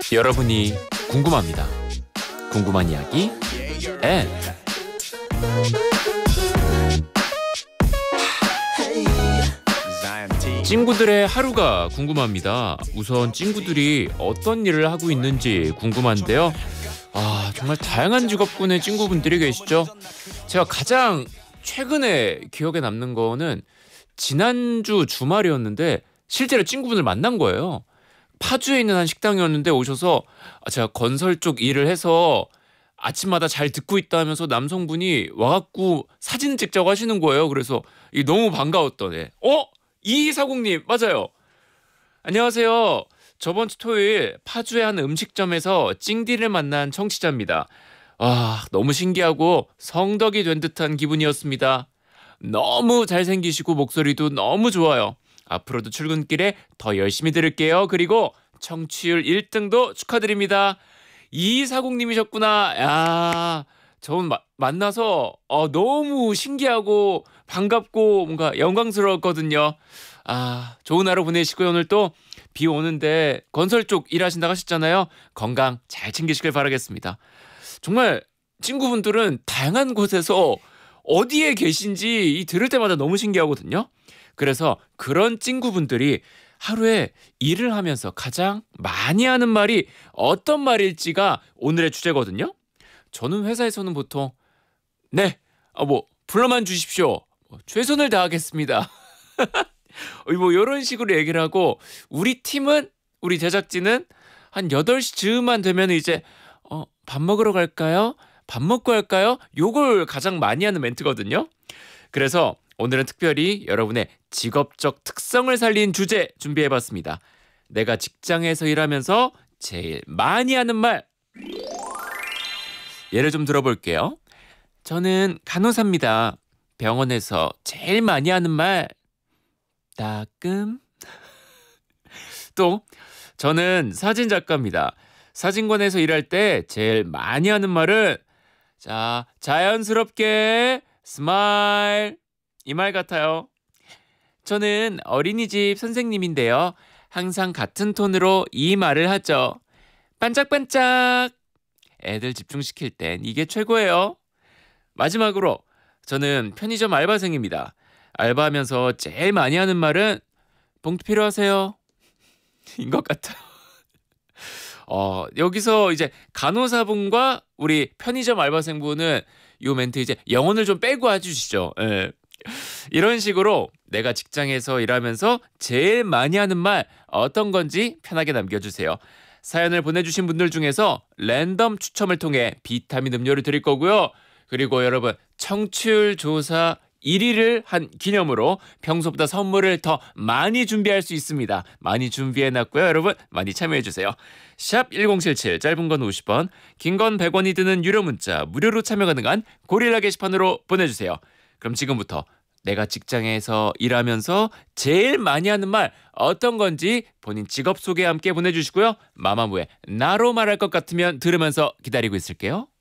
여러분이 궁금합니다. 궁금한 이야기 앤 친구들의 하루가 궁금합니다. 우선 친구들이 어떤 일을 하고 있는지 궁금한데요. 정말 다양한 직업군의 친구분들이 계시죠. 제가 가장 최근에 기억에 남는 거는 지난주 주말이었는데 실제로 친구분을 만난 거예요. 파주에 있는 한 식당이었는데 오셔서 제가 건설 쪽 일을 해서 아침마다 잘 듣고 있다 하면서 남성분이 와갖고 사진 찍자고 하시는 거예요. 그래서 너무 반가웠던 애. 이사공님 맞아요. 안녕하세요. 저번 주 토요일 파주의 한 음식점에서 찡디를 만난 청취자입니다. 너무 신기하고 성덕이 된 듯한 기분이었습니다. 너무 잘생기시고 목소리도 너무 좋아요. 앞으로도 출근길에 더 열심히 들을게요. 그리고 청취율 1등도 축하드립니다. 이사공님이셨구나. 저는 만나서 너무 신기하고 반갑고 뭔가 영광스러웠거든요. 좋은 하루 보내시고요. 오늘 또 비 오는데 건설 쪽 일하신다고 하셨잖아요. 건강 잘 챙기시길 바라겠습니다. 정말 친구분들은 다양한 곳에서 어디에 계신지 들을 때마다 너무 신기하거든요. 그래서 그런 친구분들이 하루에 일을 하면서 가장 많이 하는 말이 어떤 말일지가 오늘의 주제거든요. 저는 회사에서는 보통 불러만 주십시오. 최선을 다하겠습니다. 이런 식으로 얘기를 하고 우리 팀은 우리 제작진은 한 8시 즈음만 되면 이제 밥 먹으러 갈까요? 밥 먹고 할까요? 요걸 가장 많이 하는 멘트거든요. 그래서 오늘은 특별히 여러분의 직업적 특성을 살린 주제 준비해봤습니다. 내가 직장에서 일하면서 제일 많이 하는 말. 예를 좀 들어볼게요. 저는 간호사입니다. 병원에서 제일 많이 하는 말. 따끔. 또 저는 사진작가입니다. 사진관에서 일할 때 제일 많이 하는 말은 자연스럽게 스마일. 이 말 같아요. 저는 어린이집 선생님인데요. 항상 같은 톤으로 이 말을 하죠. 반짝반짝. 애들 집중시킬 땐 이게 최고예요. 마지막으로 저는 편의점 알바생입니다. 알바하면서 제일 많이 하는 말은 봉투 필요하세요? 인 것 같아요. 여기서 이제 간호사분과 우리 편의점 알바생분은 이 멘트 이제 영혼을 좀 빼고 해주시죠. 예. 이런 식으로 내가 직장에서 일하면서 제일 많이 하는 말 어떤 건지 편하게 남겨주세요. 사연을 보내주신 분들 중에서 랜덤 추첨을 통해 비타민 음료를 드릴 거고요. 그리고 여러분 청취율 조사 1위를 한 기념으로 평소보다 선물을 더 많이 준비할 수 있습니다. 많이 준비해놨고요. 여러분 많이 참여해주세요. 샵 1077 짧은 건 50원 긴 건 100원이 드는 유료 문자 무료로 참여 가능한 고릴라 게시판으로 보내주세요. 그럼 지금부터 내가 직장에서 일하면서 제일 많이 하는 말 어떤 건지 본인 직업 소개 함께 보내주시고요. 마마무의 나로 말할 것 같으면 들으면서 기다리고 있을게요.